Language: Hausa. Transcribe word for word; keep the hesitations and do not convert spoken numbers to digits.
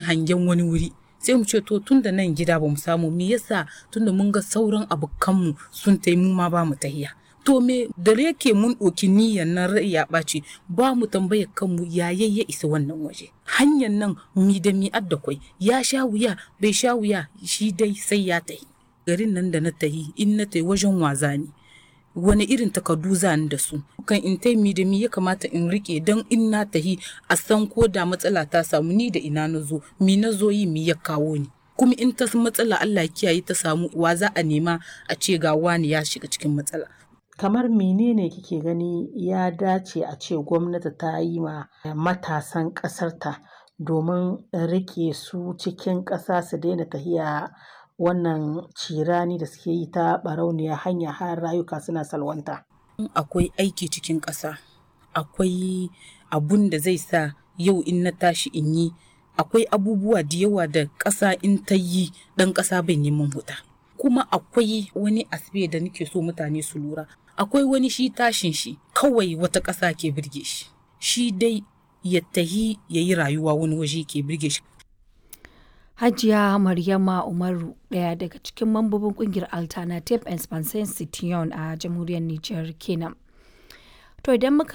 hangen wani wuri sai mu ce to tun da nan gida ba mu samu me yasa tun da mun ga sauran abokanmu sun tai mu ma ba mu tahiya. To me da yake mun ɗauki niyyar nan rai ya ɓaci ba mu tambayar kanmu yaya ya isa wannan waje. Hanyar nan mi da mi adda kwai ya sha wuya bai sha wuya shi dai sai ya tahi. Garin nan da na tahi in na tahi wajen waza ne. Wani irin takardu zani da su kan in tai mi da mi ya kamata in rike don in na tahi a san ko da matsala ta samu ni da ina na zo mi na zo yi mi ya kawo ni. Kuma in ta matsala Allah ya kiyaye ta samu wa za a nema a ce ga wani ya shiga cikin matsala. Kamar menene kike gani ya dace a ce gwamnati ta yi ma matasan ƙasarta domin rike su cikin ƙasa su daina tahiya wannan cirani da suke yi ta barauniya hanya har rayuka suna salwanta. Akwai aiki cikin ƙasa, akwai abun da zai sa yau in na tashi in yi, akwai abubuwa da yawa da ƙasa in ta yi ɗan ƙasa bai neman huta. Kuma akwai wani asibe da nake so mutane su lura. Akwai wani shi tashin shi kawai wata ƙasa ke birge shi. Shi dai ya tahi ya yi rayuwa wani waje ke birge shi. Hajiya Maryama Umaru ɗaya daga cikin mambobin ƙungiyar Alternative Expansion Citiyon a jamhuriyar Nijar kenan. To idan muka